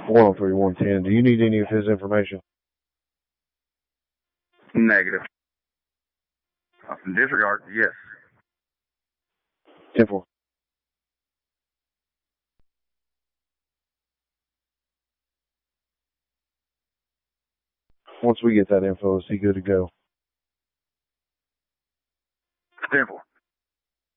103-110. Do you need any of his information? Negative. Disregard, yes. 10-4. Once we get that info, is he good to go? 10-4.